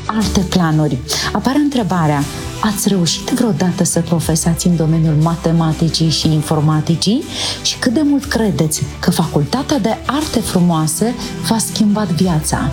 alte planuri. Apare întrebarea, ați reușit vreodată să profesați în domeniul matematicii și informaticii și cât de mult credeți că Facultatea de Arte Frumoase v-a schimbat viața?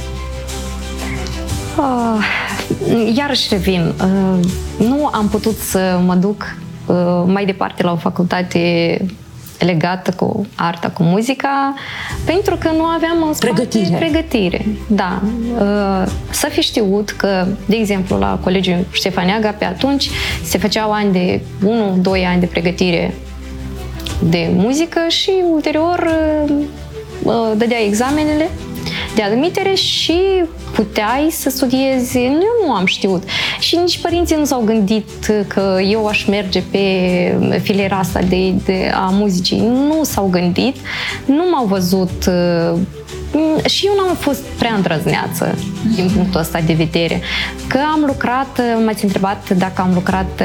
Iarăși revin, nu am putut să mă duc mai departe la o facultate legată cu arta, cu muzica, pentru că nu aveam pregătire. Da. Să fi știut că, de exemplu, la Colegiul Ștefăneaga, pe atunci se făceau ani de 1-2 ani de pregătire de muzică și ulterior dădea examenele de admitere și puteai să studiezi. Eu nu am știut. Și nici părinții nu s-au gândit că eu aș merge pe filiera asta a muzicii. Nu s-au gândit. Nu m-au văzut. Și eu n-am fost prea îndrăzneață din punctul ăsta de vedere. Că am lucrat, m-ați întrebat dacă am lucrat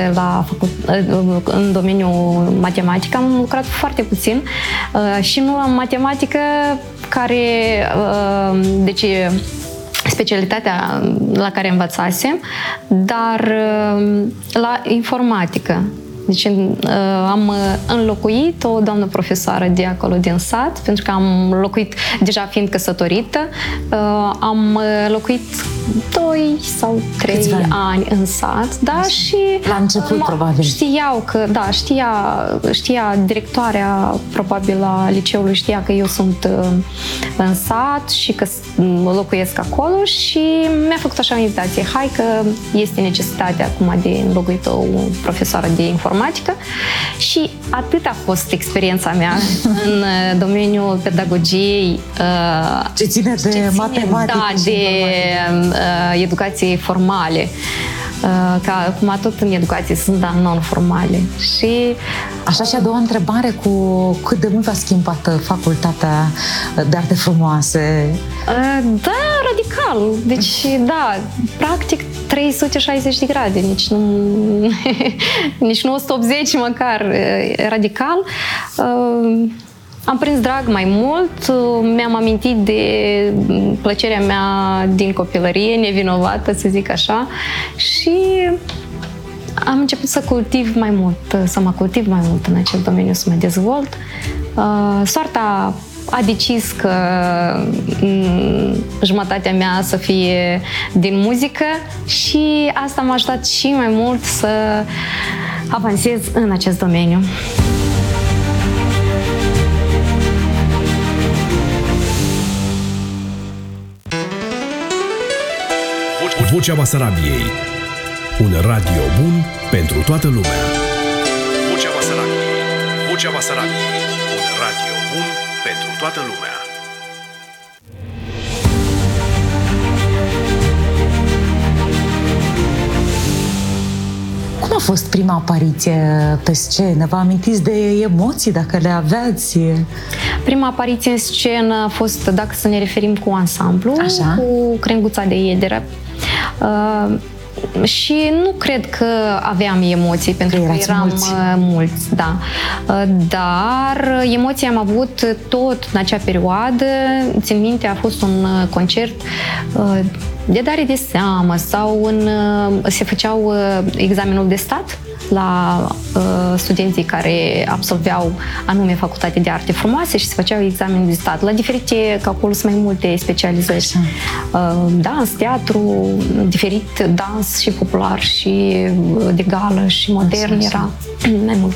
în domeniul matematică, am lucrat foarte puțin și nu am matematică care, deci specialitatea la care învățasem, dar la informatică. Deci am înlocuit o doamnă profesoară de acolo din sat, pentru că am locuit, deja fiind căsătorită, am locuit 2 sau 3 ani în sat, da, și la început probabil știau că, da, știa directoarea probabil a liceului, știa că eu sunt în sat și că locuiesc acolo și mi-a făcut așa o invitație: hai că este necesitatea acum de înlocuit o profesoară de informatică. Și atât a fost experiența mea în domeniul pedagogiei, ce ține de matematică, da, de educație formale. Ca acum tot în educație sunt, da, non-formale. Și așa, și a doua întrebare, cu cât de mult a schimbat Facultatea de Arte Frumoase? Da, radical. Deci, da, practic 360 de grade, nici nu 180 măcar, radical. Am prins drag mai mult, mi-am amintit de plăcerea mea din copilărie, nevinovată, să zic așa, și am început să cultiv mai mult, să mă cultiv mai mult în acest domeniu, să mă dezvolt. Soarta a decis că jumătatea mea să fie din muzică și asta m-a ajutat și mai mult să avansez în acest domeniu. Vocea Basarabiei. Un radio bun pentru toată lumea. Vocea Basarabiei. Vocea Basarabiei. Un radio bun pentru toată lumea. Cum a fost prima apariție pe scenă? Vă amintiți de emoții, dacă le aveați? Prima apariție în scenă a fost, dacă să ne referim, cu ansamblu, așa, cu Crenguța de Iederă. Și nu cred că aveam emoții, pentru că eram mulți, da. Dar emoții am avut tot în acea perioadă. Țin minte, a fost un concert de dare de seamă sau se făceau examenul de stat la studenții care absolveau anume Facultatea de Arte Frumoase și se făceau examen de stat. La diferite, că acolo sunt mai multe specializări. Dans, teatru, diferit dans și popular și de gală și modern, era mai mult.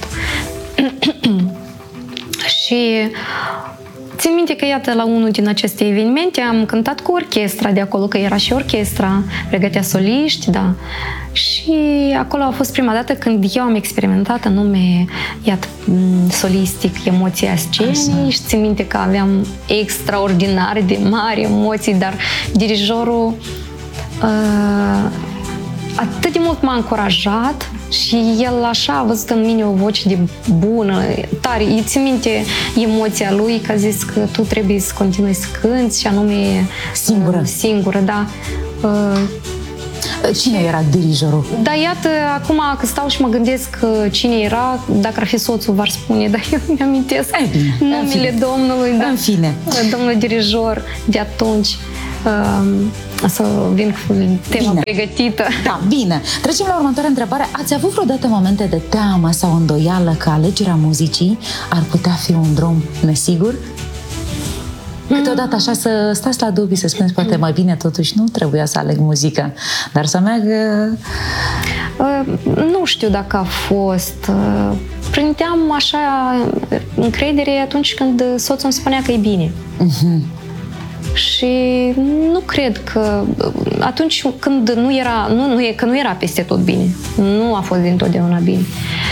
Și țin minte că, iată, la unul din aceste evenimente am cântat cu orchestra de acolo, că era și orchestra, pregătea soliști, da. Și acolo a fost prima dată când eu am experimentat anume, iată, solistic, emoția scenei și țin minte că aveam extraordinar de mari emoții, dar dirijorul atât de mult m-a încurajat și el așa a văzut în mine o voce de bună, tare. Îi țin minte emoția lui, că a zis că tu trebuie să continui să cânti și anume singură, da. Cine era dirijorul? Da, iată, acum că stau și mă gândesc cine era, dacă ar fi soțul, v-ar spune, dar eu mi-amintesc numele domnului, în fine. Domnul dirijor de atunci. să vin cu tema Bine. pregătită. Da, bine. Trecem la următoarea întrebare. Ați avut vreodată momente de teamă sau îndoială că alegerea muzicii ar putea fi un drum nesigur? Câteodată așa să stați la dubii, să spuneți, poate mai bine totuși nu trebuia să aleg muzică, dar să meargă... Nu știu dacă a fost. Prindeam așa încredere atunci când soțul îmi spunea că e bine. Și nu cred că atunci când nu era, că nu era peste tot bine. Nu a fost dintotdeauna bine.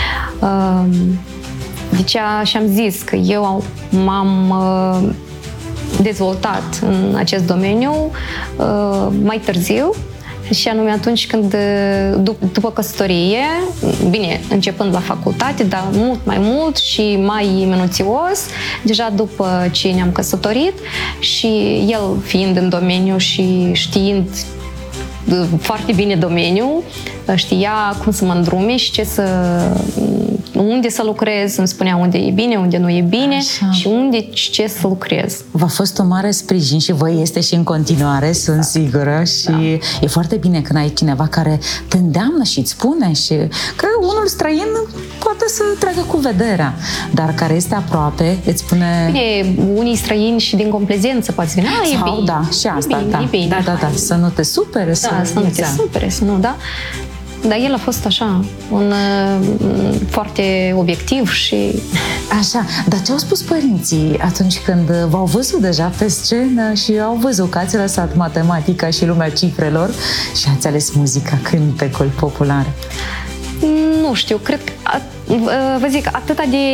Deci și-am zis că eu m-am dezvoltat în acest domeniu mai târziu, și anume atunci când, după căsătorie, bine, începând la facultate, dar mult mai mult și mai minuțios, deja după ce ne-am căsătorit, și el fiind în domeniu și știind foarte bine domeniul, știa cum să mă îndrume și unde să lucrez, îmi spunea unde e bine, unde nu e bine. Așa. Și unde și ce să lucrez. V-a fost un mare sprijin și vă este și în continuare, sunt sigură, și e foarte bine când ai cineva care te îndeamnă și îți spune, și că unul străin poate să treacă cu vederea, dar care este aproape, îți spune... Bine, unii străini și din complezență poate să vină, e bine. Da, și asta, e bine, da, să nu te supere. Să nu te supere, să nu, da. Dar el a fost așa, un foarte obiectiv și... Așa, dar ce au spus părinții atunci când v-au văzut deja pe scenă și au văzut că ați lăsat matematica și lumea cifrelor și ați ales muzica, cântecul popular? Nu știu, cred că, vă zic, atâta de...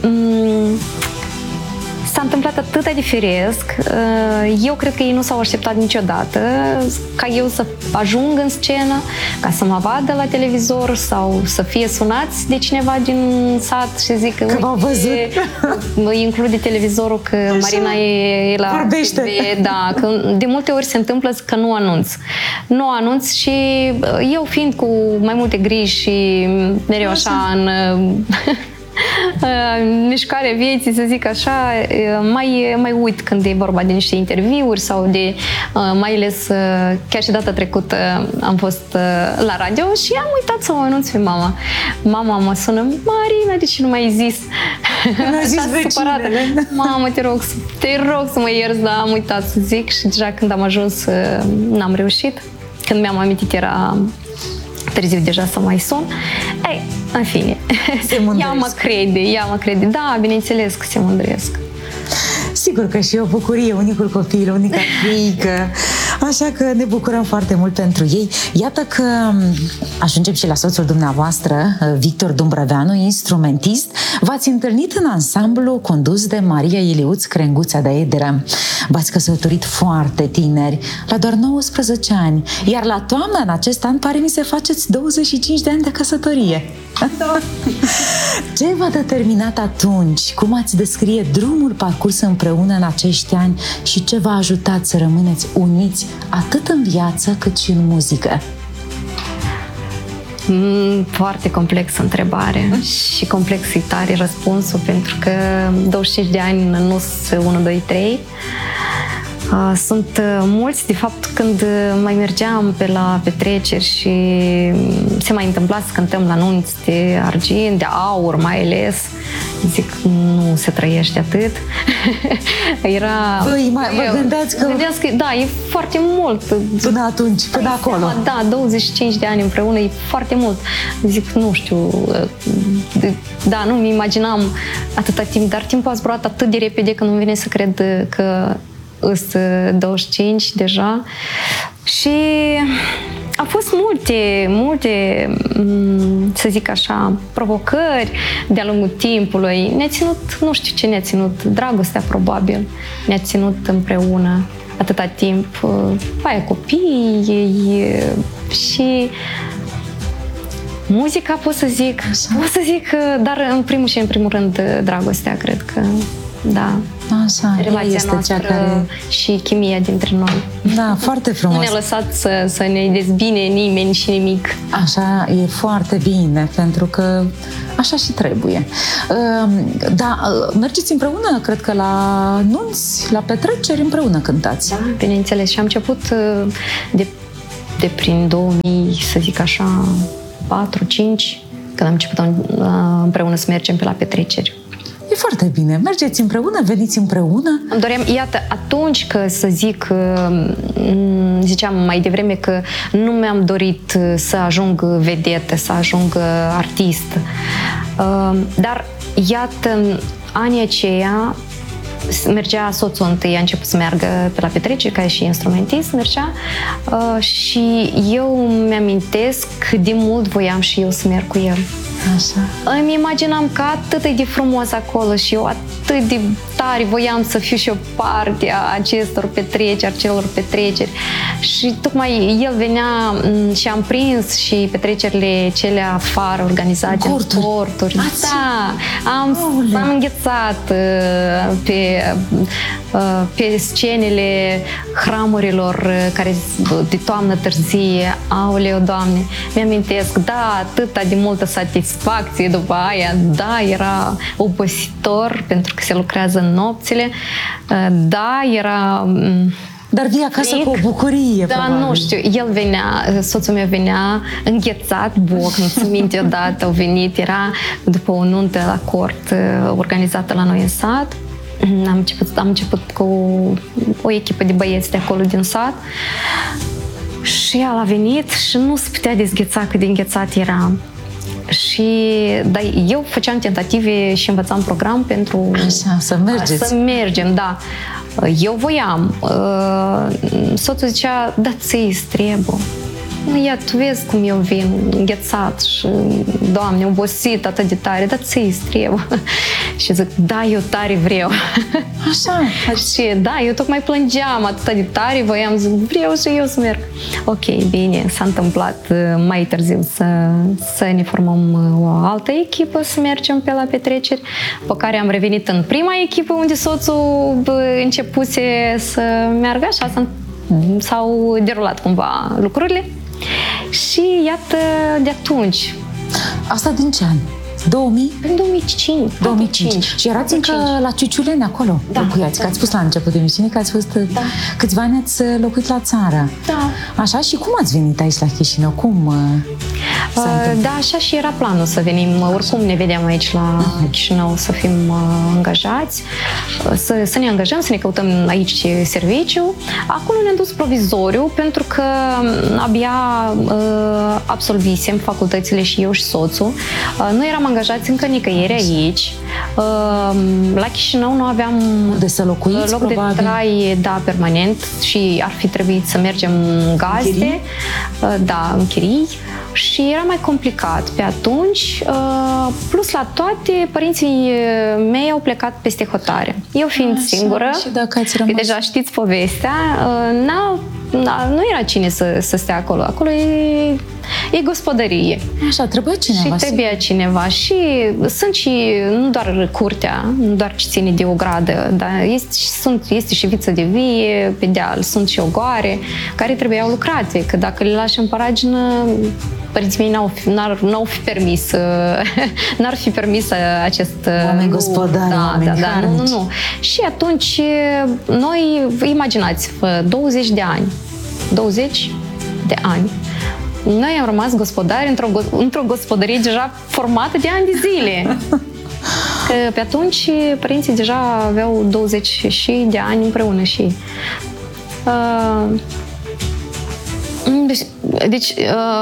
S-a întâmplat atât de firesc. Eu cred că ei nu s-au așteptat niciodată ca eu să ajung în scenă, ca să mă vadă la televizor sau să fie sunați de cineva din sat și zic că v-au văzut. Include televizorul că Marina e la vorbește. Da, că de multe ori se întâmplă că nu anunț. Nu anunț și eu fiind cu mai multe griji și mereu așa în mișcarea vieții, să zic așa, mai uit când e vorba de niște interviuri sau de, mai ales chiar și data trecută am fost la radio și am uitat să o anunț pe mama. Mama mă sună, Marina, de ce nu mai ai zis? Nu zis supărată. Mamă, te rog să mă ierți, dar am uitat să zic și deja când am ajuns n-am reușit. Când mi-am amintit era târziu deja să mai sun. Ei, în fine, ea mă crede. Da, bineînțeles că se mândresc. Sigur că și o bucurie, unicul copil, unica fiică, așa că ne bucurăm foarte mult pentru ei. Iată că ajungem și la soțul dumneavoastră, Victor Dumbrăveanu, instrumentist. V-ați întâlnit în ansamblu condus de Maria Iliuț Crenguța de Ederă. V-ați căsătorit foarte tineri, la doar 19 ani, iar la toamnă în acest an pare mi se faceți 25 de ani de căsătorie. Ce v-a determinat atunci? Cum ați descrie drumul parcurs împreună în acești ani și ce v-a ajutat să rămâneți uniți atât în viață cât și în muzică? Foarte complexă întrebare și complexitare răspunsul, pentru că 25 de ani nu sunt 1, 2, 3. Sunt mulți, de fapt, când mai mergeam pe la petreceri și se mai întâmpla să cântăm la nunți de argint, de aur mai ales, zic, nu se trăiește atât. Era... Vă gândeați că... Da, e foarte mult. Până atunci, până acolo. Da, 25 de ani împreună e foarte mult. Zic, nu știu, da, nu-mi imaginam atâta timp, dar timpul a zburat atât de repede că nu-mi vine să cred că îs 25 deja. Și au fost multe, să zic așa, provocări de-a lungul timpului. Ne-a ținut, nu știu ce ne-a ținut, dragostea probabil ne-a ținut împreună atâta timp. Aia copiii și muzica, pot să zic, dar în primul rând dragostea, cred că Da. Așa, Relația este noastră cea care... și chimia dintre noi. Da, foarte frumos. Nu ne-a lăsat să ne dezbine nimeni și nimic. Așa e foarte bine, pentru că așa și trebuie. Da, mergeți împreună, cred că la nunți, la petreceri împreună cântați. Da, bineînțeles. Și am început de prin 2000, să zic așa, 4-5, când am început împreună să mergem pe la petreceri. E foarte bine. Mergeți împreună, veniți împreună. Îmi doream, iată, atunci că să zic, ziceam mai devreme că nu mi-am dorit să ajung vedetă, să ajung artist. Dar, iată, în anii aceia mergea soțul întâi, a început să meargă pe la petreceri, ca și instrumentist, mergea și eu mi-amintesc cât de mult voiam și eu să merg cu el. Așa. Îmi imaginam că atât e de frumos acolo și eu atât de tare voiam să fiu și o parte a acestor petreceri, acelor petreceri. Și tocmai el venea și am prins și petrecerile cele afară organizate în corturi. Da, am înghețat pe scenele hramurilor care de toamnă târzie. Aoleu, Doamne, mi-amintesc, da, atâta de multă satisfacție după aia, da, era obositor pentru că se lucrează în nopțile, da, era... Dar vii acasă cu o bucurie, da, probabil. Nu știu, el venea, soțul meu venea înghețat, boc, nu țin minte odată, au venit, era după o nuntă la cort organizată la noi în sat. Am început cu o echipă de băieți de acolo din sat și el a venit și nu se putea dezgheța cât de înghețat era. Dar eu făceam tentative și învățam program pentru așa, să mergeți. Să mergem, da. Eu voiam. Soțul zicea, da, ți-i trebuie. Ia, tu vezi cum eu vin înghețat și, Doamne, obosit atât de tare, dar ți-i trebuie. Și zic, da, eu tare vreau. Așa. Și da, eu tocmai plângeam atât de tare, voiam, zic, vreau și eu să merg. Ok, bine, s-a întâmplat mai târziu să ne formăm o altă echipă, să mergem pe la petreceri, pe care am revenit în prima echipă unde soțul începuse să meargă, așa s-au derulat cumva lucrurile. Și iată, de atunci. Asta din ce an? 2000? În 2005. 2005. Și erați încă la Ciuciuleni acolo, locuiați. Că ați spus la început de emisiune că ați fost câțiva ani ați locuit la țară. Da. Așa, și cum ați venit aici la Chișinău? Cum da, așa și era planul să venim. Oricum ne vedeam aici la Chișinău să fim angajați, să ne angajăm, să ne căutăm aici serviciu. Acolo ne-am dus provizoriu pentru că abia absolvisem facultățile și eu și soțul. Nu eram angajați încă nicăieri aici. La Chișinău nu aveam de să locuiți, loc probabil. De trai, da, permanent și ar fi trebuit să mergem gazde, da, în chirii. Și era mai complicat pe atunci, plus la toate, părinții mei au plecat peste hotare. Eu fiind singură, și dacă ați rămas... deja știți povestea, nu era cine să stea acolo. Acolo e gospodărie. Așa, trebuia cineva. Și trebuia cineva. Și sunt și, nu doar curtea, nu doar ce ține de o gradă, dar este și viță de vie, pe deal, sunt și ogoare care trebuiau lucrate, că dacă le lași în paragină, părinții mei n-au fi permis, n-ar fi permis acest... Oameni gospodari, nu. Și atunci, noi, imaginați, 20 de ani, noi am rămas gospodari într-o gospodărie deja formată de ani de zile. Că pe atunci părinții deja aveau 20 și de ani împreună și ei. Deci,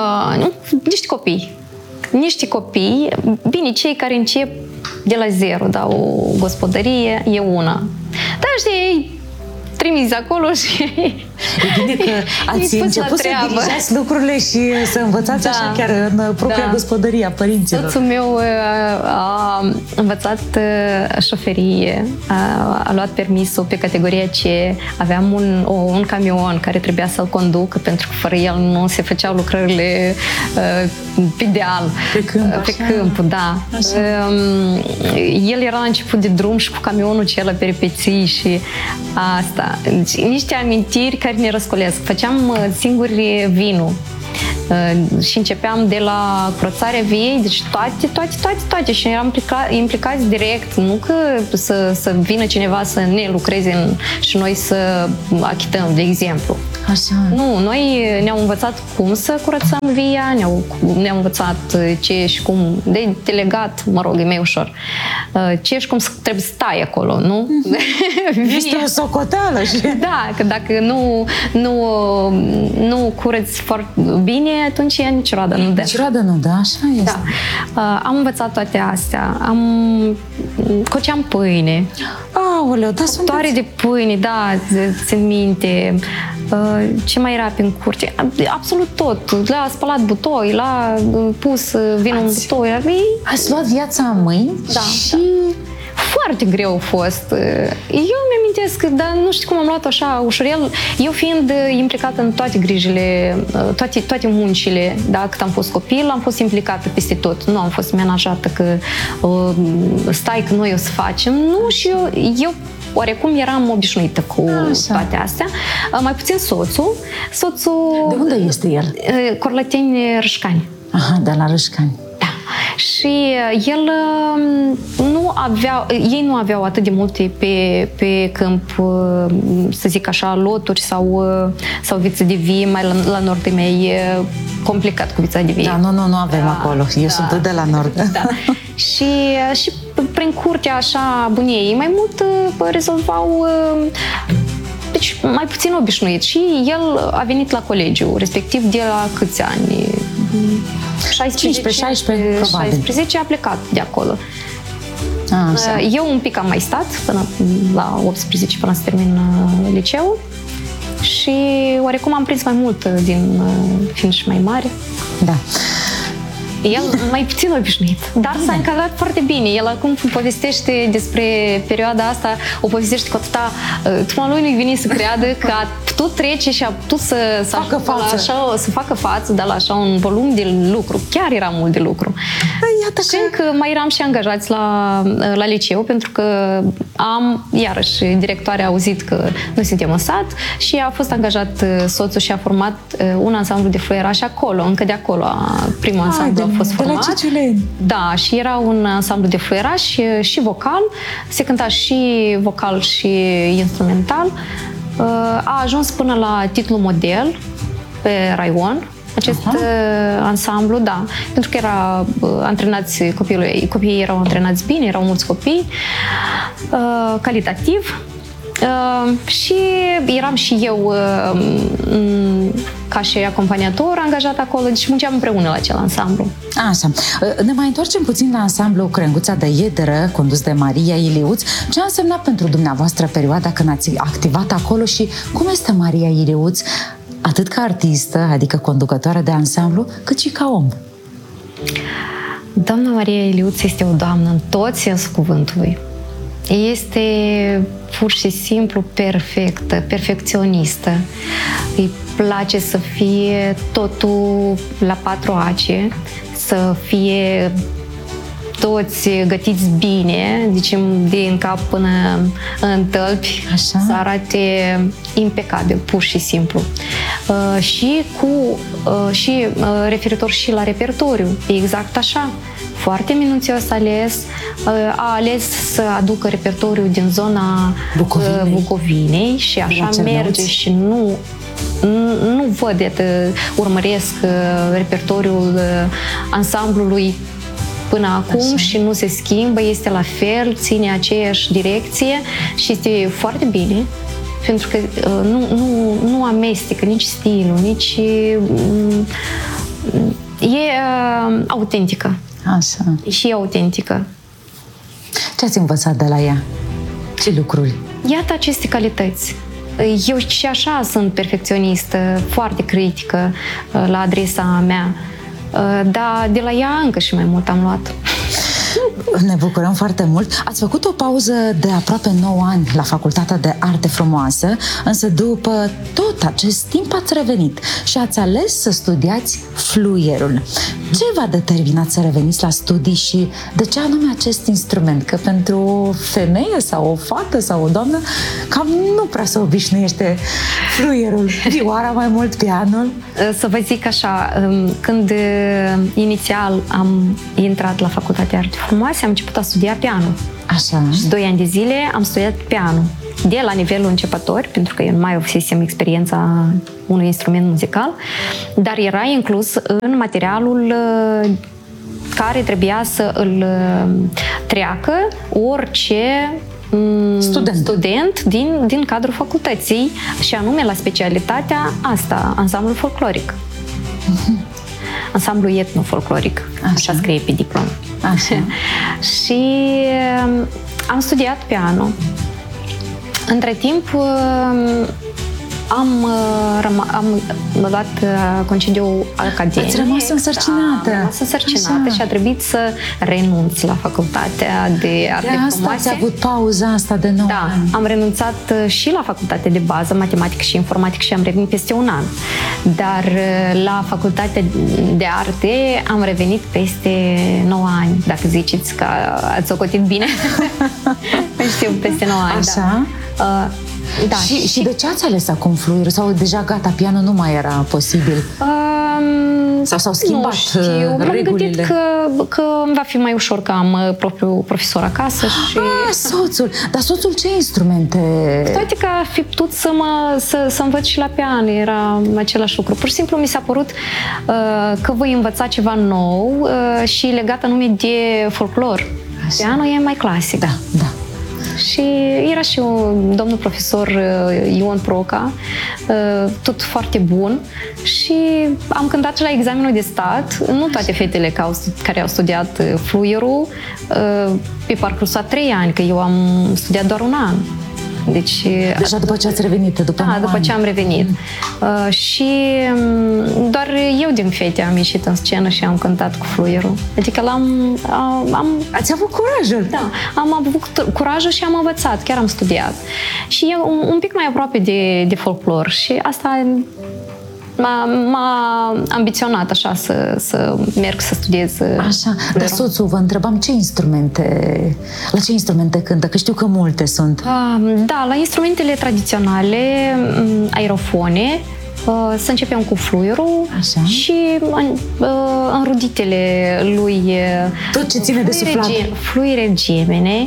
niște copii, bine, cei care încep de la zero, da, o gospodărie e una. Dar știi, trimiți acolo și E bine că ați început să dirijați lucrurile și să învățați așa chiar în propria gospodărie a părinților. Soțul meu a învățat șoferie, a luat permisul pe categoria C, aveam un camion care trebuia să-l conducă pentru că fără el nu se făceau lucrările pe deal, pe câmp, da. El era la început de drum și cu camionul acela peripeții și asta. Deci, niște amintiri care ne răscolesc. Făceam singuri vinul și începeam de la curățarea viei, deci toate și eram implicați direct, nu că să vină cineva să ne lucreze și noi să achităm, de exemplu. Așa. Nu, noi ne-au învățat cum să curățăm via, ne-au învățat ce și cum, de delegat, mă rog, e mai ușor, ce și cum trebuie să stai acolo, nu? Este o socoteală. Și... Da, că dacă nu curăți foarte bine, atunci ea nici roadă nu dă. Nici roadă nu dă, așa este. Da. Am învățat toate astea, coceam pâine. Aoleu, da, Toare de pâine, da, țin minte. Ce mai era prin curte? Absolut tot. L-a spălat butoi, l-a pus vinul în butoi. Ați luat viața în mâini și... Foarte greu a fost. Eu mi-amintesc, dar nu știu cum am luat așa ușurel. Eu fiind implicată în toate grijile, toate muncile, da, cât am fost copil, am fost implicată peste tot. Nu am fost menajată că stai că noi o să facem. Nu, și eu oarecum eram obișnuită cu toate astea. Mai puțin soțul. De unde este el? Corlăteni Râșcani. Aha, de la Râșcani. Și el ei nu aveau atât de multe pe câmp, să zic așa, loturi sau vițe de vie, mai la nord e mai complicat cu vița de vie. Da, nu avem acolo. Eu sunt de la nord. Da. Și prin curtea așa buniei, mai mult rezolvau deci mai puțin obișnuit. Și el a venit la colegiu, respectiv de la câți ani? 16, probabil. 16 a plecat de acolo. Eu un pic am mai stat până la 18, până să termin liceul și oarecum am prins mai mult din fiind și mai mare. Da. El mai puțin obișnuit, dar s-a încadrat foarte bine. El acum povestește despre perioada asta, o povestește cu atâta... lui nu-i vine să creadă că a putut trece și a putut să facă față, dar la așa un volum de lucru. Chiar era mult de lucru. Și încă mai eram și angajați la liceu, pentru că iarăși, directoarea a auzit că noi suntem în sat și a fost angajat soțul și a format un ansamblu de fluierași acolo, încă de acolo, primul ansamblu a fost format. Da, și era un ansamblu de fluierași și vocal, se cânta și vocal și instrumental. A ajuns până la titlul model pe Raion, acest ansamblu, da, pentru că era antrenați copiii erau antrenați bine, erau mulți copii, calitativ. Și eram și eu ca și acompaniator angajat acolo, deci munceam împreună la acel ansamblu. Așa. Ne mai întoarcem puțin la ansamblu Crenguța de Iederă, condus de Maria Iliuț. Ce a însemnat pentru dumneavoastră perioada când ați activat acolo și cum este Maria Iliuț, atât ca artistă, adică conducătoare de ansamblu, cât și ca om? Doamna Maria Iliuț este o doamnă în tot sensul cuvântului. Este pur și simplu perfectă, perfecționistă. Îi place să fie totul la 4 ace, să fie toți gătiți bine, zicem, din cap până în tălpi, așa, să arate impecabil, pur și simplu. Și referitor și la repertoriu, exact așa. Foarte minuțios ales, a ales să aducă repertoriul din zona Bucovinei și așa merge și nu văd, urmăresc repertoriul ansamblului până acum așa, și nu se schimbă, este la fel, ține aceeași direcție și este foarte bine, pentru că nu amestecă nici stilul, nici... e autentică. Așa. Și e autentică. Ce ați învățat de la ea? Ce lucruri? Iată aceste calități. Eu și așa sunt perfecționistă, foarte critică la adresa mea, dar de la ea încă și mai mult am luat. Ne bucurăm foarte mult. Ați făcut o pauză de aproape 9 ani la Facultatea de Arte Frumoasă, însă după tot acest timp ați revenit și ați ales să studiați fluierul. Ce v-a determinat să reveniți la studii și de ce anume acest instrument? Că pentru o femeie sau o fată sau o doamnă cam nu prea se obișnuiește fluierul, vioara mai mult, pianul. Să vă zic așa, când inițial am intrat la Facultatea de Arte Frumoase, am început a studia pianul. Așa. Și 2 ani de zile am studiat pianul. De la nivelul începător, pentru că eu nu mai avusesem experiența unui instrument muzical, dar era inclus în materialul care trebuia să îl treacă orice student din cadrul facultății, și anume la specialitatea asta, ansamblul folcloric. Ansamblu etno-folcloric, așa scrie pe diplomă. Așa. Și am studiat piano. Între timp am luat concediu academic. Ați rămas însărcinată. Am rămas însărcinată și a trebuit să renunț la Facultatea de Arte Frumoase. De asta ați avut pauza asta de 9 ani. Am renunțat și la Facultatea de bază, matematică și informatică, și am revenit peste un an. Dar la Facultatea de Arte am revenit peste 9 ani, dacă ziceți că ați socotit bine. Știu, peste 9 ani. Așa? Da. Și de ce ați ales acum fluierul? Sau deja gata, pianul nu mai era posibil? Sau s-au schimbat regulile? M-am gândit că va fi mai ușor că am propriul profesor acasă și... Soțul! Dar soțul ce instrumente? Toate că a fi putut să învăț și la pian, era același lucru. Pur și simplu mi s-a părut că voi învăța ceva nou și legat anume de folclor. Pianul e mai clasic. Da. Și era și domnul profesor Ion Proca, tot foarte bun, și am cântat și la examenul de stat. Nu toate fetele care au studiat fluierul pe parcursul a 3 ani, că eu am studiat doar un an. Deci, deja după ce ați revenit, după ce am revenit. Și doar eu din fete am ieșit în scenă și am cântat cu fluierul. Adică ați avut curajul? Da, am avut curajul și am învățat, chiar am studiat. Și e un pic mai aproape de folclor și asta m-a ambiționat așa să merg să studiez. Așa, dar soțul, vă întrebam la ce instrumente cântă, că știu că multe sunt. Da, la instrumentele tradiționale, aerofone, să începem cu fluierul. Așa. Și înruditele lui, tot ce ține de suflat. Fluire gemene,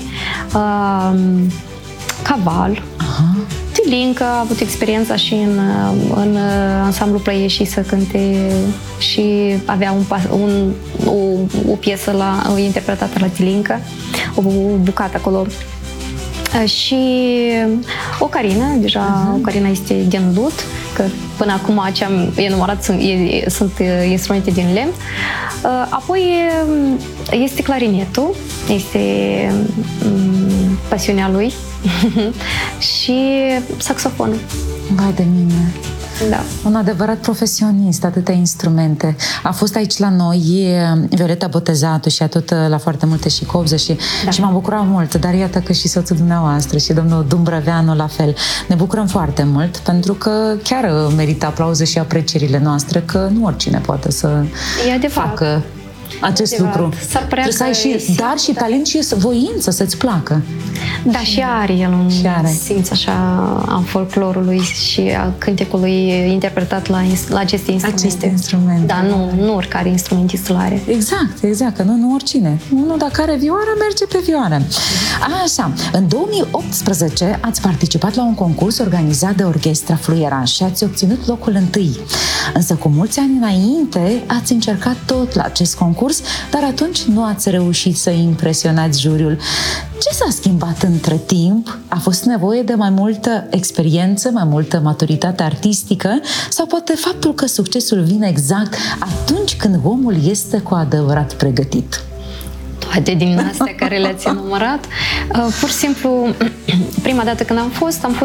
caval. Aha. Tilincă a avut experiența și în ansamblu Plăieșii să cânte și avea o piesă interpretată la Tilincă, o bucată acolo. Și Ocarina, deja Ocarina este din lut, că până acum ce am enumerat sunt instrumente din lemn. Apoi este clarinetul, este pasiunea lui, și saxofonul. Vai de mine! Da. Un adevărat profesionist, atâtea instrumente. A fost aici la noi Violeta Botezatu și a tot la foarte multe și copză și m-am bucurat mult, dar iată că și soțul dumneavoastră și domnul Dumbrăveanu la fel. Ne bucurăm foarte mult pentru că chiar merită aplauze și aprecierile noastre, că nu oricine poate să facă acest lucru. Trebuie să ai și dar și talent și voință să-ți placă. Da, și are el un simț așa a folclorului și a cântecului interpretat la aceste instrumente. Da, nu oricare instrumentist îl are. Exact, că nu oricine. Unul dacă are vioară, merge pe vioară. Așa, în 2018 ați participat la un concurs organizat de Orchestra Fluieraș și ați obținut locul 1. Însă cu mulți ani înainte ați încercat tot la acest concurs, dar atunci nu ați reușit să impresionați juriul. Ce s-a schimbat între timp? A fost nevoie de mai multă experiență, mai multă maturitate artistică sau poate faptul că succesul vine exact atunci când omul este cu adevărat pregătit? Toate din astea care le-ați enumerat. Pur și simplu, prima dată când am fost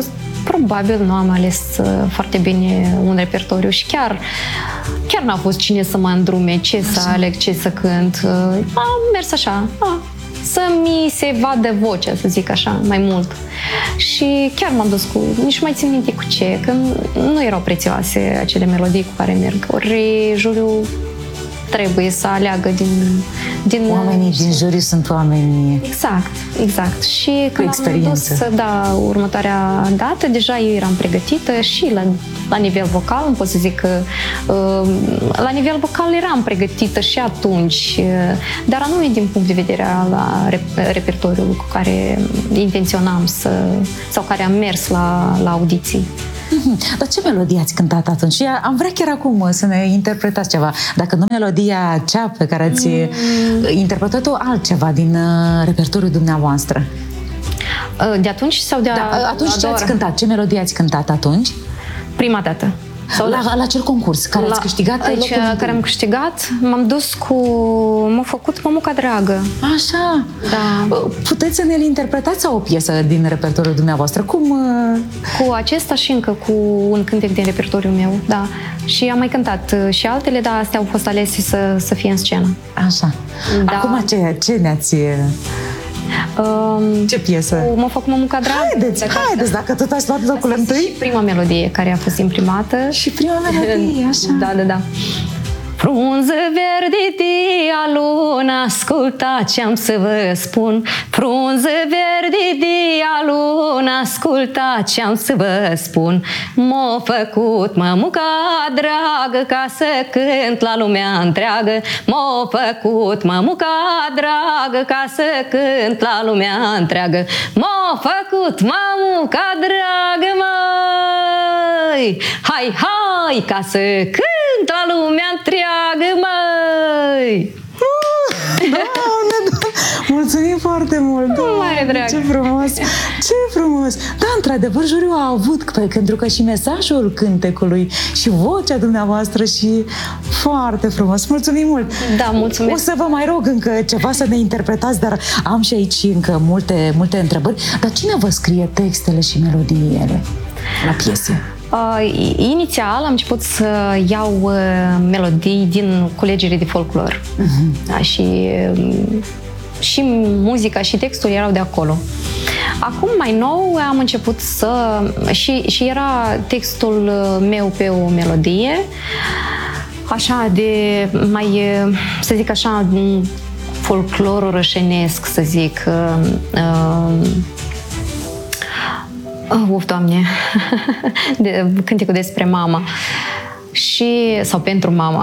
probabil nu am ales foarte bine un repertoriu și chiar n-a fost cine să mă îndrume, ce să aleg, ce să cânt. Am mers așa, să mi se vadă vocea, să zic așa, mai mult. Și chiar m-am dus cu, nici nu mai țin minte cu ce, că nu erau prețioase acele melodii cu care merg. Ori juriul trebuie să aleagă din Oamenii din juriu sunt oameni... Exact. Și când am dus, următoarea dată, deja eu eram pregătită și la nivel vocal, nu pot să zic că la nivel vocal eram pregătită și atunci, dar anume din punct de vedere al repertoriului cu care intenționam sau care am mers la audiții. Dar ce melodie ați cântat atunci? Am vrea chiar acum să ne interpretați ceva. Dacă nu melodia cea pe care ați interpretat-o, altceva din repertoriul dumneavoastră. De atunci sau de atunci ce ați cântat? Ce melodie ați cântat atunci? Prima dată. La acel concurs care ați câștigat? Care am câștigat, m-a făcut Mămuca Dragă. Așa. Da. Puteți să ne-l interpretați sau o piesă din repertoriul dumneavoastră? Cum? Cu acesta și încă cu un cântec din repertoriul meu, da. Și am mai cântat și altele, dar astea au fost alese să fie în scenă. Așa. Da. Acum ce ne-ați... ce piesă? Mă fac Mămuca Dragă. Haideți, dacă tot ați luat locul întâi. Și prima melodie care a fost imprimată. Și prima melodie, așa. Da. Frunză verde de alună, asculta ce-am să vă spun. Frunză verde de alună, asculta ce-am să vă spun. M-a făcut mămuca dragă ca să cânt la lumea întreagă. M-a făcut mămuca dragă ca să cânt la lumea întreagă. M-a făcut mămuca dragă, măi, hai, ca să cânt la lumea întreagă, măi! Doamne, mulțumim foarte mult! Mare drag! Ce frumos! Ce frumos! Da, într-adevăr, juriul a avut, pentru că și mesajul cântecului și vocea dumneavoastră și foarte frumos! Mulțumim mult! Da, mulțumesc! O să vă mai rog încă ceva să ne interpretați, dar am și aici încă multe întrebări. Dar cine vă scrie textele și melodiile la piese? Inițial am început să iau melodii din culegere de folclor. Da, și muzica și textul erau de acolo. Acum, mai nou, am început și era textul meu pe o melodie, așa de mai, să zic așa, folclorul rășenesc, să zic. Doamne, cântecul despre mama sau pentru mama.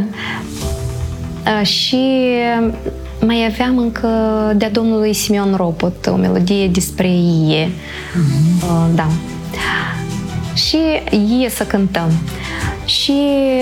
Și mai aveam încă de-a domnului Simeon Ropot o melodie despre ie. Da. Și ie să cântăm. Și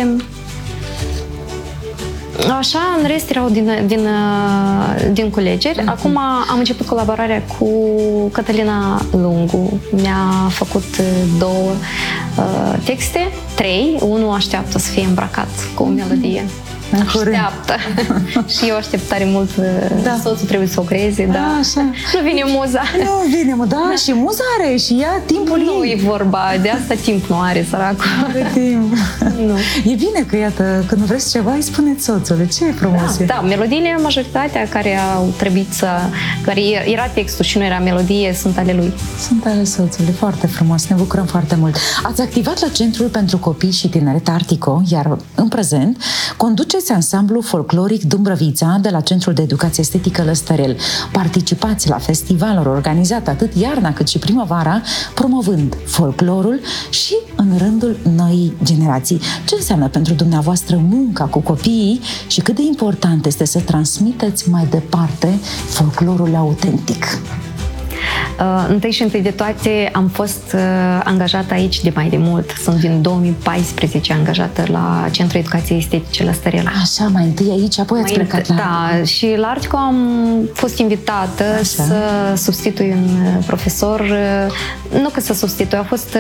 așa, în rest erau din culegeri. Acum am început colaborarea cu Cătălina Lungu. Mi-a făcut 2 texte, 3. Unul așteaptă să fie îmbrăcat cu o melodie. Așteaptă. Și eu aștept tare mult. Soțul trebuie să o creeze, da. Așa. Nu vine muza. Nu vine muza, da, și muza are și ea timpul ei. Nu e vorba, de asta timp nu are, săracul. Are timp. Nu. E bine că, iată, când vreți ceva, îi spuneți soțului. Ce e frumos. Da, melodiile, majoritatea care au trebuit care era textul și nu era melodie, sunt ale lui. Sunt ale soțului. Foarte frumos. Ne bucurăm foarte mult. Ați activat la Centrul pentru Copii și Tineret Artico, iar în prezent conduceți ansamblul folcloric Dumbrăvița de la Centrul de Educație Estetică Lăstărel. Participați la festivaluri organizate atât iarna cât și primăvara, promovând folclorul și în rândul noii generații. Ce înseamnă pentru dumneavoastră munca cu copiii și cât de important este să transmiteți mai departe folclorul autentic? Întâi și întâi de toate am fost angajată aici de mai de mult. Sunt din 2014 angajată la Centrul Educației Estetice Lăstărel. Așa, mai întâi aici, apoi ați plecat la... Da, și la Artico am fost invitată să substitui un profesor. Nu că să substitui, a fost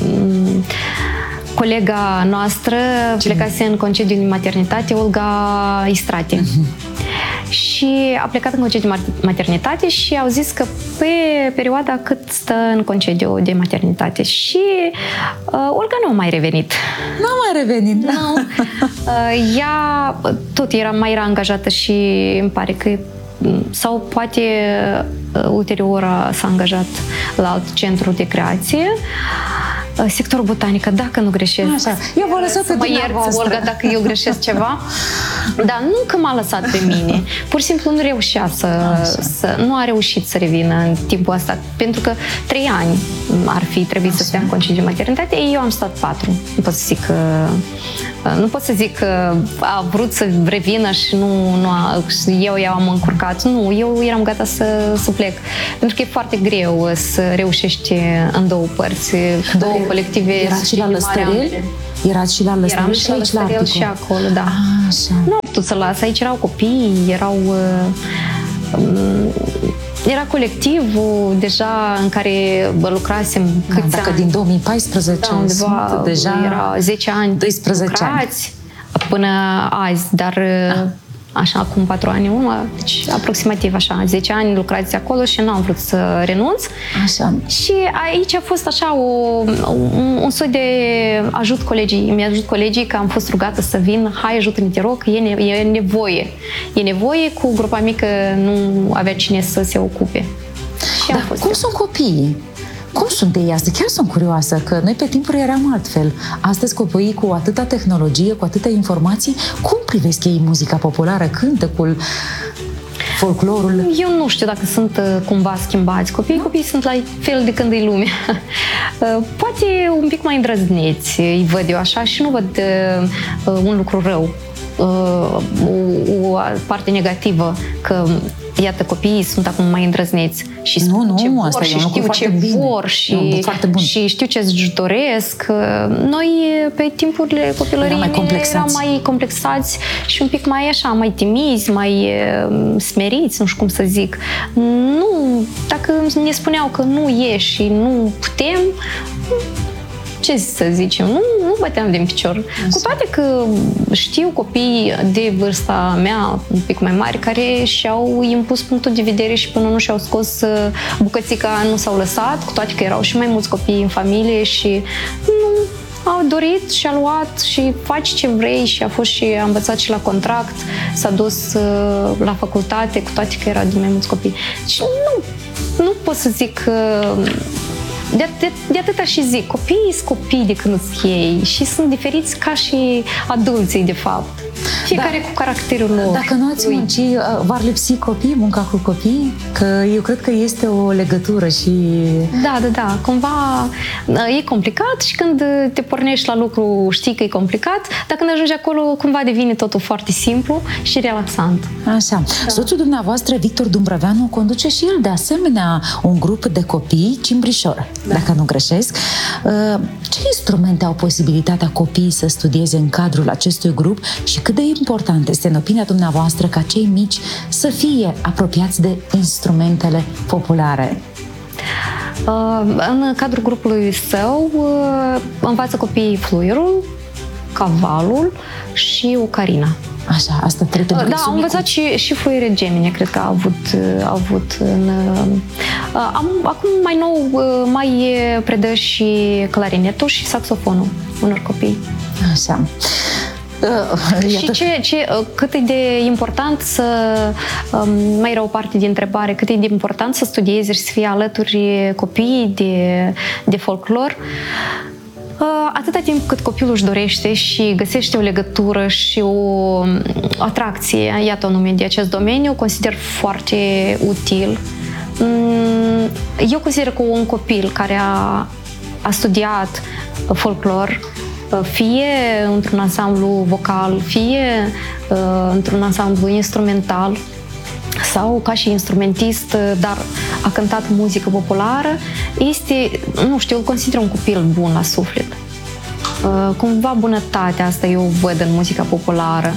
colega noastră, plecase în concediu de maternitate, Olga Istrate. și a plecat în concediu de maternitate și au zis că pe perioada cât stă în concediu de maternitate. Și Olga nu a mai revenit. Nu a mai revenit. Nu. Ea tot mai era angajată și îmi pare că sau poate ulterior s-a angajat la alt centru de creație, sectorul botanică, dacă nu greșesc. Așa. Eu vă lăsat pe mă ierți, Olga, dacă eu greșesc ceva. Dar nu că m-a lăsat pe mine. Pur și simplu nu reușea nu a reușit să revină în timpul ăsta. Pentru că 3 ani ar fi trebuit să stea în concediu maternitate. Eu am stat 4. Nu pot să zic că a vrut să revină și eu i-am încurcat. Nu, eu eram gata să plec. Pentru că e foarte greu să reușești în două părți, două colective. Erați și la Lăstărel? Erați și la Lăstărel și aici la Articul? Și acolo, da. Așa. Nu am putut să las. Aici erau copii, era colectivul deja în care lucrasem câți dacă ani. Din 2014 sunt deja era 10 ani 12 lucrați până azi, dar așa acum 4 ani în urmă, deci aproximativ așa, 10 ani lucrați acolo și nu am vrut să renunț. Așa. Și aici a fost așa un soi de ajut colegii. Mi-ajut colegii că am fost rugată să vin, hai ajută-ne, te rog, e nevoie. E nevoie, cu grupa mică nu avea cine să se ocupe. Și dar cum sunt copiii? Cum sunt ei astăzi? Chiar sunt curioasă, că noi pe timpuri eram altfel. Astăzi copiii cu atâta tehnologie, cu atâtea informații, cum privesc ei muzica populară, cântecul, folclorul? Eu nu știu dacă sunt cumva schimbați. Copiii sunt la fel de când e lumea. Poate un pic mai îndrăzneți, îi văd eu așa și nu văd un lucru rău. O parte negativă, că iată, copiii sunt acum mai îndrăzneți și spun ce vor asta și știu ce vor și știu ce își doresc. Noi, pe timpurile copilăriei, eram mai complexați și un pic mai așa, mai timizi, mai smeriți, nu știu cum să zic. Nu, dacă ne spuneau că nu e și nu putem, ce să zicem, nu băteam din picior. Cu toate că știu copii de vârsta mea, un pic mai mari, care și-au impus punctul de vedere și până nu și-au scos bucățica, nu s-au lăsat, cu toate că erau și mai mulți copii în familie și nu au dorit și a luat și faci ce vrei și a învățat și la contract, s-a dus la facultate, cu toate că era de mai mulți copii. Și nu pot să zic de atâta și zic, copiii sunt copii de când sunt ei și sunt diferiți ca și adulții, de fapt. Fiecare cu caracterul lor. Dacă nu ați munci, v-ar lipsi copii, munca cu copii? Că eu cred că este o legătură și... Da. Cumva e complicat și când te pornești la lucru știi că e complicat, dar când ajungi acolo cumva devine totul foarte simplu și relaxant. Așa. Da. Soțul dumneavoastră, Victor Dumbrăveanu, conduce și el de asemenea un grup de copii, Cimbrișor, dacă nu greșesc. Ce instrumente au posibilitatea copiii să studieze în cadrul acestui grup și cât de important este, în opinia dumneavoastră, ca cei mici să fie apropiați de instrumentele populare? În cadrul grupului său învață copiii fluierul, cavalul și ocarina. Așa, asta trebuie pentru au învățat și fluiere gemene, cred că au avut acum mai nou mai predă și clarinetul și saxofonul unor copii. Așa. Și cât e de important să, mai era o parte de întrebare, cât e de important să studiezi și să fie alături copiii de folclor, atâta timp cât copilul își dorește și găsește o legătură și o atracție, iată o nume de acest domeniu, consider foarte util. Eu consider că un copil care a studiat folclor, fie într-un ansamblu vocal, fie într-un ansamblu instrumental sau ca și instrumentist, dar a cântat muzică populară, este, nu știu, îl consider un copil bun la suflet. Cumva bunătatea asta eu văd în muzica populară.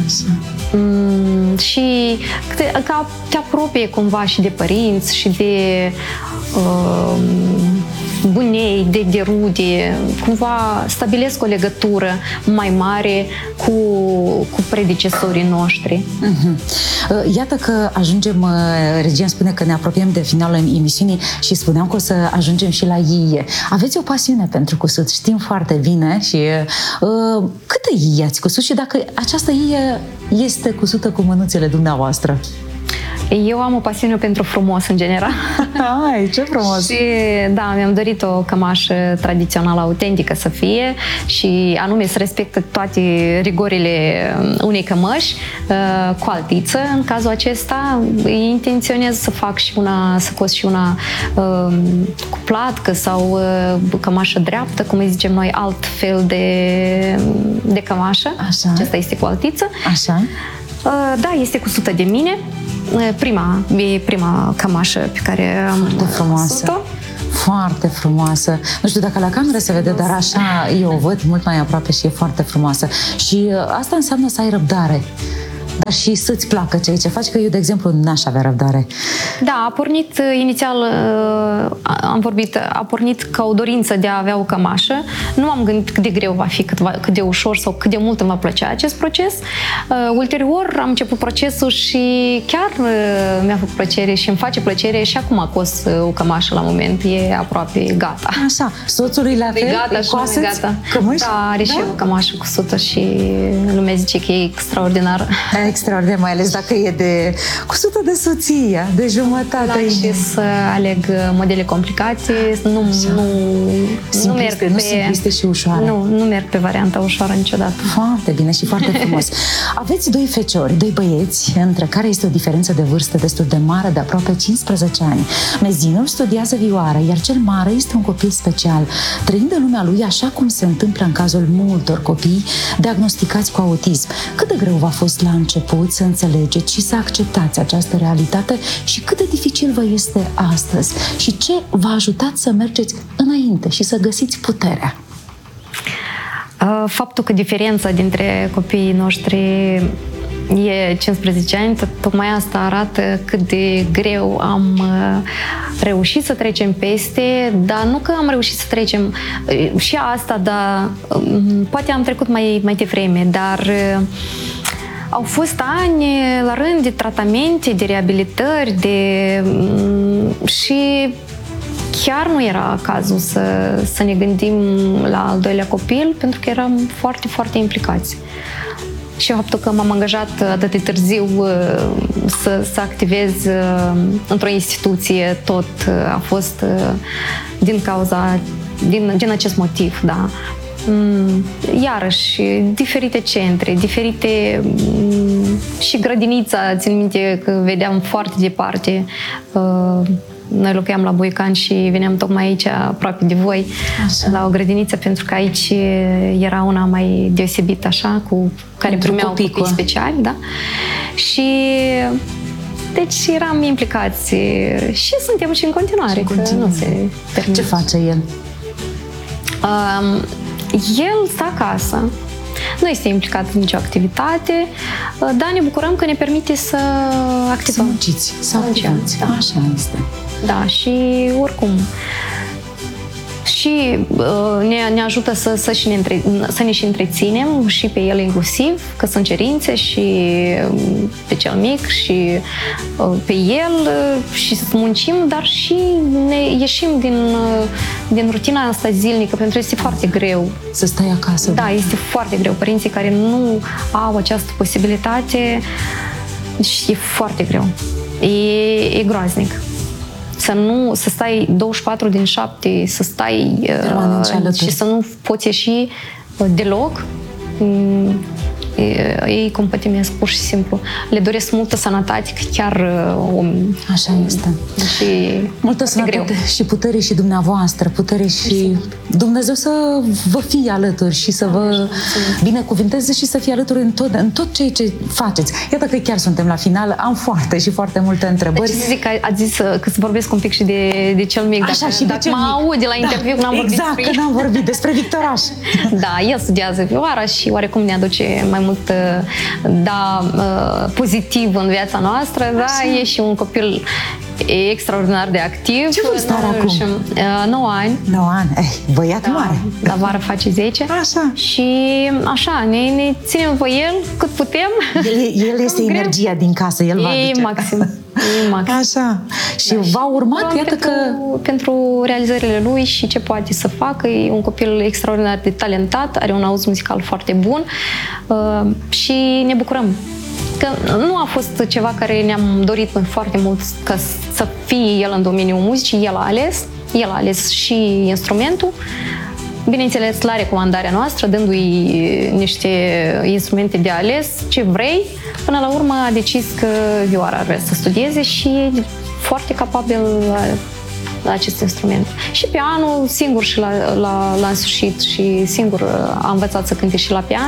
Și te apropie cumva și de părinți și de bunei, de rude, cumva stabilesc o legătură mai mare cu predecesorii noștri. Iată că ajungem, regia îmi spune că ne apropiem de finalul emisiunii și spuneam că o să ajungem și la iie. Aveți o pasiune pentru cusut, știm foarte bine și câte iie ați cusut și dacă această iie este cusută cu mânuțele dumneavoastră? Eu am o pasiune pentru frumos în general. Ai, ce frumos! Și da, mi-am dorit o cămașă tradițională, autentică să fie și anume să respecte toate rigorile unei cămăși cu altiță. În cazul acesta intenționez să fac și una, să cos și una cu platcă sau cămașă dreaptă, cum îi zicem noi, alt fel de cămașă. Așa. Acesta este cu altiță. Așa. Da, este cusută de mine. E prima cămașă pe care am cusut-o. Foarte frumoasă. Nu știu dacă la cameră se vede, dar așa eu o văd mult mai aproape și e foarte frumoasă. Și asta înseamnă să ai răbdare. Dar și să-ți placă ceea ce faci, că eu, de exemplu, n-aș avea răbdare. Da, a pornit inițial, a pornit ca o dorință de a avea o cămașă. Nu am gândit cât de greu va fi, cât de ușor sau cât de mult îmi va plăcea acest proces. Ulterior am început procesul și chiar mi-a făcut plăcere și îmi face plăcere și acum cos o cămașă la moment, e aproape gata. Așa, soțului la fel? Gata și nu e gata. Cămăși? Da, are și o cămașă cusută și lumea zice că e extraordinar. Extraordinar, mai ales dacă e de cusută de soția, de jumătate. Da, și să aleg modele complicate, nu merg pe... Nu simpliste și ușoare. Nu merg pe varianta ușoară niciodată. Foarte bine și foarte frumos. Aveți doi feciori, doi băieți, între care este o diferență de vârstă destul de mare, de aproape 15 ani. Mezinul studiază vioară, iar cel mare este un copil special, trăind în lumea lui așa cum se întâmplă în cazul multor copii diagnosticați cu autism. Cât de greu v-a fost la început să înțelegeți și să acceptați această realitate și cât de dificil vă este astăzi și ce v-a ajutat să mergeți înainte și să găsiți puterea? Faptul că diferența dintre copiii noștri e 15 ani, tocmai asta arată cât de greu am reușit să trecem peste, dar nu că am reușit să trecem și asta, dar poate am trecut mai devreme, dar au fost ani la rând de tratamente, de reabilitări, și chiar nu era cazul să ne gândim la al doilea copil, pentru că eram foarte, foarte implicați. Și faptul că m-am angajat atât de târziu să activez într-o instituție, tot a fost din acest motiv, da. Iarăși, diferite centre, diferite și grădinița, țin minte că vedeam foarte departe. Noi locuiam la Buican și veneam tocmai aici, aproape de voi, așa, la o grădiniță, pentru că aici era una mai deosebită, așa, cu care primeau copii speciali, da? Și deci eram implicați și suntem și în continuare, că nu se termină. Ce face el? El stă acasă, nu este implicat în nicio activitate, dar ne bucurăm că ne permite să activăm. Să munciți, să activați. Da. Așa este. Da, și oricum. Și ne ajută să ne și întreținem și pe el inclusiv, că sunt cerințe și pe cel mic și pe el și să muncim, dar și ne ieșim din rutina asta zilnică, pentru că este foarte greu. Să stai acasă. Da, este foarte greu. Părinții care nu au această posibilitate, e foarte greu. E groaznic. Să stai 24 din 7, să stai și să nu poți ieși deloc, ei compătimesc pur și simplu. Le doresc multă sănătate, că chiar așa este. Și multă sănătate și putere și dumneavoastră, putere și Dumnezeu să vă fie alături și să vă binecuvânteze și să fie alături în tot ceea ce faceți. Iată că chiar suntem la final, am foarte și foarte multe întrebări. Deci zic că ați zis că să vorbesc un pic și de cel mic. Așa, și de cel mic. Mă aude la interviu, n-am vorbit exact, despre că n-am vorbit despre Victoraș. Da, el studiază vioara și oarecum ne aduce mai mult pozitiv în viața noastră, da, e și un copil e extraordinar de activ. Ce vârstă are acum? 9 ani. 9 ani. Băiat mare. La vară face 10. Așa. Și așa, ne ținem pe el cât putem. El este energia din casă, el va duce. Maxim. Așa. Și v-a urmat, iată că... Pentru realizările lui și ce poate să facă. E un copil extraordinar de talentat, are un auz muzical foarte bun și ne bucurăm. Că nu a fost ceva care ne-am dorit noi foarte mult ca să fie el în domeniul muzicii, el a ales și instrumentul, bineînțeles la recomandarea noastră, dându-i niște instrumente de ales, ce vrei, până la urmă a decis că vioara ar vrea să studieze și e foarte capabil la acest instrument. Și pianul, singur și la însușit și singur a învățat să cânte și la pian.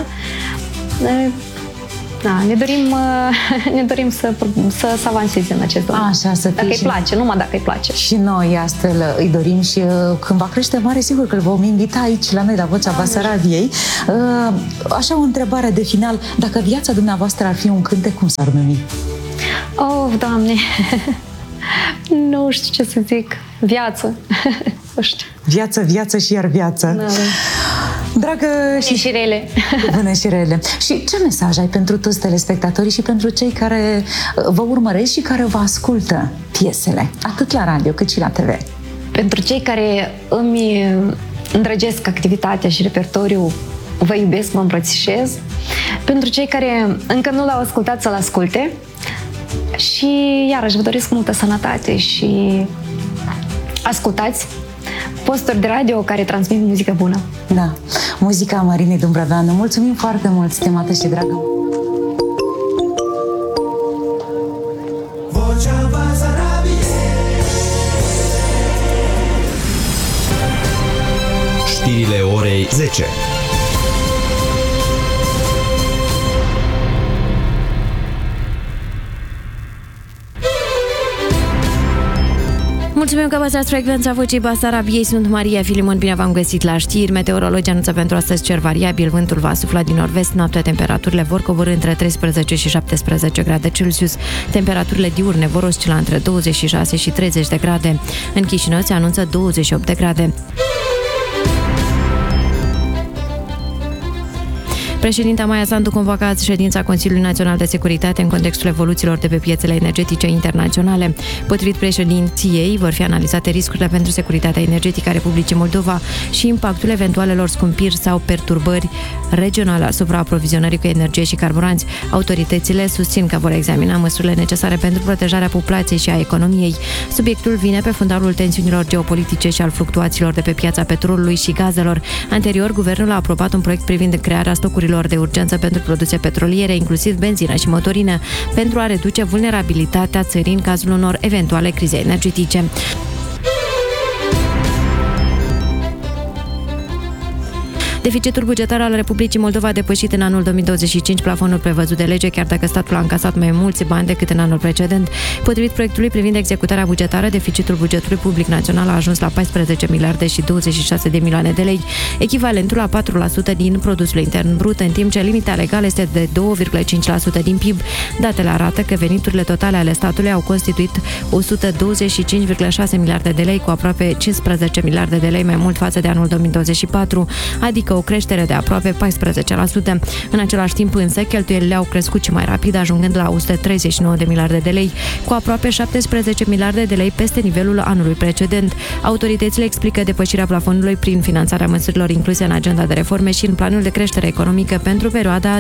Da, ne dorim să avanseze în acest domeniu. Așa, să fie. Dacă îi place, numai dacă îi place. Și noi astfel îi dorim și când va crește mare, sigur că îl vom invita aici la noi, la Vocea Basarabiei. Așa o întrebare de final. Dacă viața dumneavoastră ar fi un cântec, cum s-ar numi? Oh, Doamne! Nu știu ce să zic. Viață. Nu știu. Viață și iar viață. Da. Dragă și rele. Bună și rele. Și ce mesaj ai pentru toți telespectatorii și pentru cei care vă urmăresc și care vă ascultă piesele, atât la radio cât și la TV? Pentru cei care îmi îndrăgesc activitatea și repertoriul, vă iubesc, mă îmbrățișez. Pentru cei care încă nu l-au ascultat, să-l asculte. Și iarăși vă doresc multă sănătate și ascultați posturi de radio care transmit muzică bună. Da, muzica Marinei Dumbrăveanu. Mulțumim foarte mult, stimată și dragă. Vocea Basarabiei. Știrile orei 10. Mulțumim că păstrați frecvența Vocii Basarabiei. Sunt Maria Filimon, bine v-am găsit la știri. Meteorologii anunță pentru astăzi cer variabil, vântul va sufla din nord-vest, noaptea temperaturile vor coborî între 13 și 17 grade Celsius. Temperaturile diurne vor oscila între 26 și 30 de grade. În Chișinău se anunță 28 de grade. Președinta Maia Sandu convoca azi ședința Consiliului Național de Securitate în contextul evoluțiilor de pe piețele energetice internaționale. Potrivit președinției, vor fi analizate riscurile pentru securitatea energetică a Republicii Moldova și impactul eventualelor scumpiri sau perturbări regionale asupra aprovizionării cu energie și carburanți. Autoritățile susțin că vor examina măsurile necesare pentru protejarea populației și a economiei. Subiectul vine pe fundalul tensiunilor geopolitice și al fluctuațiilor de pe piața petrolului și gazelor. Anterior, guvernul a aprobat un proiect privind crearea stocurilor de urgență pentru produse petroliere, inclusiv benzină și motorină, pentru a reduce vulnerabilitatea țării în cazul unor eventuale crize energetice. Deficitul bugetar al Republicii Moldova a depășit în anul 2025 plafonul prevăzut de lege, chiar dacă statul a încasat mai mulți bani decât în anul precedent. Potrivit proiectului privind executarea bugetară, deficitul bugetului public național a ajuns la 14 miliarde și 26 de milioane de lei, echivalentul la 4% din produsul intern brut, în timp ce limita legală este de 2,5% din PIB. Datele arată că veniturile totale ale statului au constituit 125,6 miliarde de lei, cu aproape 15 miliarde de lei mai mult față de anul 2024, adică o creștere de aproape 14%. În același timp însă, cheltuielile au crescut și mai rapid, ajungând la 139 de miliarde de lei, cu aproape 17 miliarde de lei peste nivelul anului precedent. Autoritățile explică depășirea plafonului prin finanțarea măsurilor incluse în agenda de reforme și în planul de creștere economică pentru perioada 2025-2027.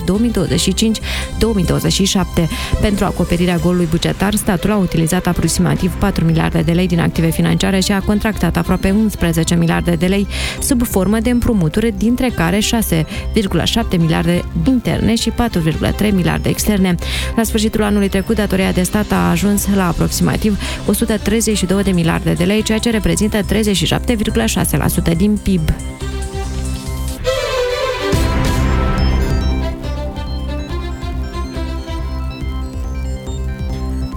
Pentru acoperirea golului bugetar, statul a utilizat aproximativ 4 miliarde de lei din active financiare și a contractat aproape 11 miliarde de lei sub formă de împrumuturi, dintre care 6,7 miliarde interne și 4,3 miliarde externe. La sfârșitul anului trecut, datoria de stat a ajuns la aproximativ 132 de miliarde de lei, ceea ce reprezintă 37,6% din PIB.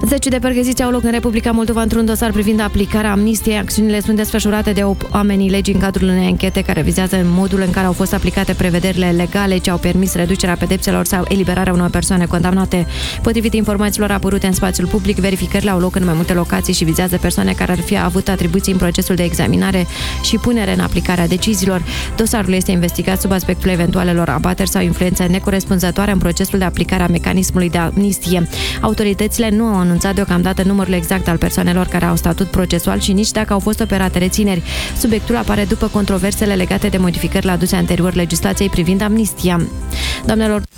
Zeci de percheziții au loc în Republica Moldova într-un dosar privind aplicarea amnistiei. Acțiunile sunt desfășurate de oamenii legii în cadrul unei anchete care vizează modul în care au fost aplicate prevederile legale ce au permis reducerea pedepselor sau eliberarea unor persoane condamnate. Potrivit informațiilor apărute în spațiul public, verificările au loc în mai multe locații și vizează persoane care ar fi avut atribuții în procesul de examinare și punere în aplicare a deciziilor. Dosarul este investigat sub aspectul eventualelor abateri sau influențe necorespunzătoare în procesul de aplicare a mecanismului de amnistie. Autoritățile nu au anunțat deocamdată numărul exact al persoanelor care au statut procesual și nici dacă au fost operate rețineri. Subiectul apare după controversele legate de modificările aduse anterior legislației privind amnistia. Doamnelor